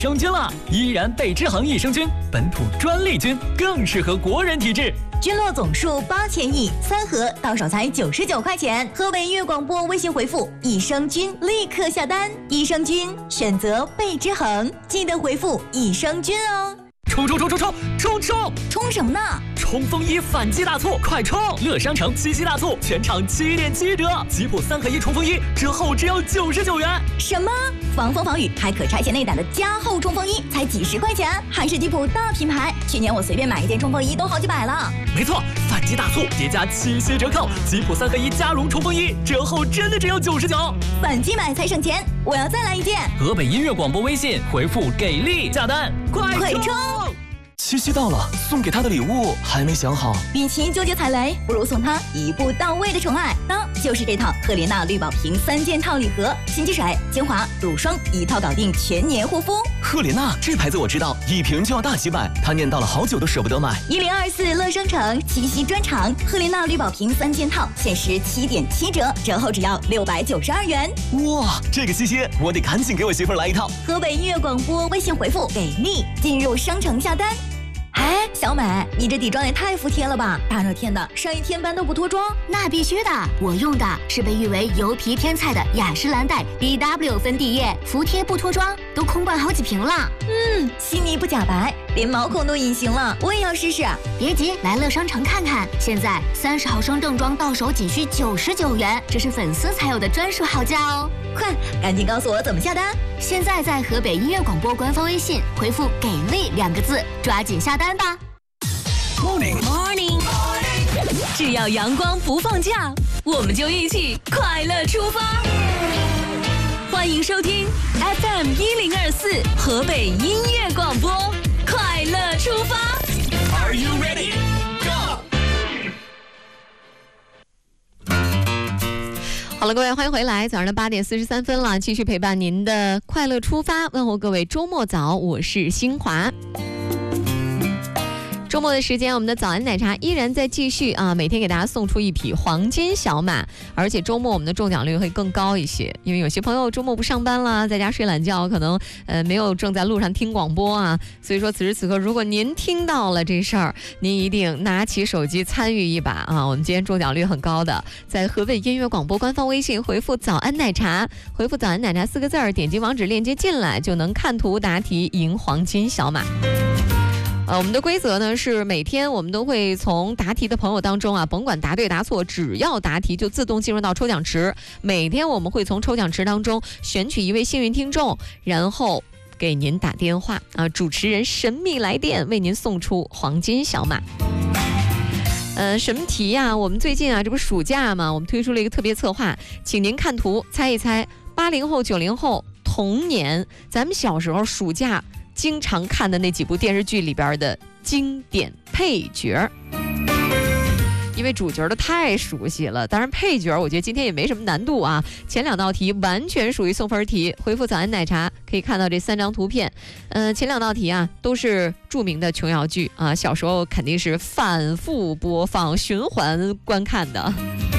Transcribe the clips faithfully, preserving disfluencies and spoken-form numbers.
升军了，依然倍之恒益生菌，本土专利菌，更适合国人体质。 菌落总数八千亿，三盒到手才九十九块钱。河北音乐广播微信回复益生菌，立刻下单。益生菌选择倍之恒，记得回复益生菌哦。 冲冲冲冲冲冲冲！ 冲什么呢？ 冲锋衣反击大促，快冲！乐商城七夕大促，全场七点七折，吉普三合一冲锋衣折后只要九十九元。 什么？防风防雨还可拆卸内胆的加厚冲锋衣才几十块钱，还是吉普大品牌。去年我随便买一件冲锋衣都好几百了。 没错，反击大促叠加七夕折扣，吉普三合一加绒冲锋衣折后真的只要九十九。 反击买才省钱，我要再来一件。 河北音乐广播微信回复给力下单，快快冲！ 七夕到了，送给他的礼物还没想好。 与其纠结踩雷，不如送他一步到位的宠爱，那就是这套赫莲娜绿宝瓶三件套礼盒，洗肌水、精华、乳霜一套搞定全年护肤。 赫莲娜这牌子我知道，一瓶就要大几百，他念叨了好久都舍不得买。 一零二四乐商城七夕专场，赫莲娜绿宝瓶三件套限时七点七折，折后只要六百九十二元。 哇，这个七夕我得赶紧给我媳妇儿来一套。 河北音乐广播微信回复给力，进入商城下单。哎，小美，你这底妆也太服帖了吧！大热天的，上一天班都不脱妆？ 那必须的，我用的是被誉为油皮天菜的雅诗兰黛 B W 粉底液，服帖不脱妆，都空罐好几瓶了。 嗯，细腻不假白，连毛孔都隐形了，我也要试试。 别急，来乐商城看看，现在三十毫升正装到手仅需九十九元，这是粉丝才有的专属好价哦！ 快，赶紧告诉我怎么下单！ 现在在河北音乐广播官方微信回复“给力”两个字，抓紧下单吧。 Morning Morning， 只要阳光不放假，我们就一起快乐出发。欢迎收听 F M 一零二四河北音乐广播，快乐出发。 Are you ready? Go！ 好了，各位，欢迎回来。早上的八点四十三分了，继续陪伴您的快乐出发，问候各位周末早，我是新华。周末的时间，我们的早安奶茶依然在继续啊，每天给大家送出一匹黄金小马，而且周末我们的中奖率会更高一些，因为有些朋友周末不上班啦，在家睡懒觉，可能呃没有正在路上听广播啊，所以说此时此刻，如果您听到了这事儿，您一定拿起手机参与一把啊！我们今天中奖率很高的，在河北音乐广播官方微信回复“早安奶茶”，回复“早安奶茶”四个字儿，点击网址链接进来，就能看图答题赢黄金小马。呃，我们的规则呢是每天我们都会从答题的朋友当中啊，甭管答对答错，只要答题就自动进入到抽奖池。每天我们会从抽奖池当中选取一位幸运听众，然后给您打电话啊，主持人神秘来电为您送出黄金小马。呃，什么题呀？我们最近啊，这不是暑假嘛，我们推出了一个特别策划，请您看图猜一猜八零后、九零后童年，咱们小时候暑假经常看的那几部电视剧里边的经典配角，因为主角的太熟悉了，当然配角我觉得今天也没什么难度啊。前两道题完全属于送分题，回复早安奶茶可以看到这三张图片。呃，前两道题啊都是著名的琼瑶剧啊，小时候肯定是反复播放、循环观看的。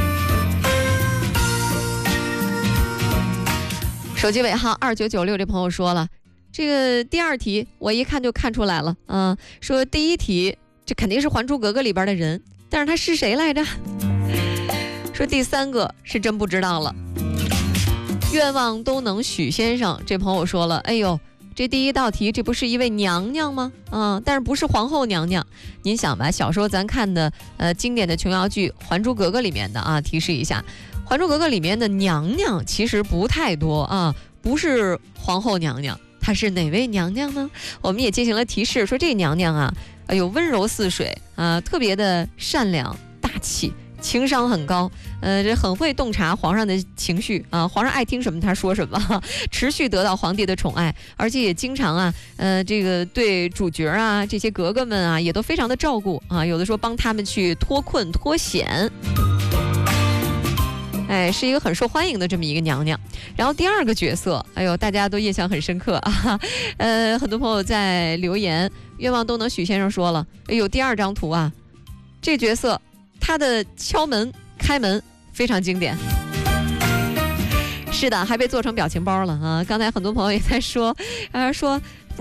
手机尾号二九九六这朋友说了，这个第二题我一看就看出来了，嗯、呃，说第一题这肯定是《还珠格格》里边的人，但是他是谁来着？说第三个是真不知道了。愿望都能许先生这朋友说了，哎呦，这第一道题这不是一位娘娘吗？嗯，但是不是皇后娘娘。您想吧，小时候咱看的呃经典的琼瑶剧《还珠格格》里面的啊，提示一下，《还珠格格》里面的娘娘其实不太多啊，不是皇后娘娘。她是哪位娘娘呢？我们也进行了提示，说这娘娘啊，哎呦，温柔似水啊，特别的善良大气，情商很高，呃，这很会洞察皇上的情绪啊，皇上爱听什么他说什么，持续得到皇帝的宠爱，而且也经常啊，呃，这个对主角啊这些格格们啊也都非常的照顾啊，有的时候帮他们去脱困脱险。哎，是一个很受欢迎的这么一个娘娘。然后第二个角色，哎呦，大家都印象很深刻啊。呃，很多朋友在留言，愿望都能许先生说了，哎呦，第二张图啊，这角色他的敲门开门非常经典。是的，还被做成表情包了啊！刚才很多朋友也在说，啊，说